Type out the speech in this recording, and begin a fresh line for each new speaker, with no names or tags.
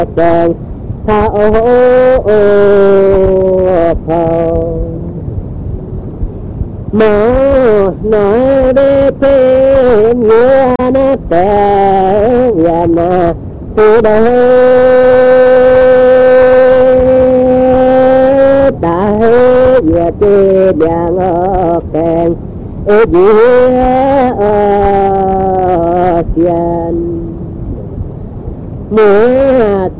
chàng thao phong mơ nói để thêm nhớ nó té và mà từ đây ta vừa chơi đàn kèn ở dưới xiên mưa